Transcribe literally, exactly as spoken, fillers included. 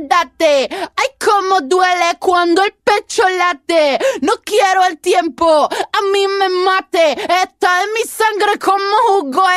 andate. Ay, cómo duele cuando el pecho late. No quiero el tiempo, a mí me mate. Está en mi sangre como jugo.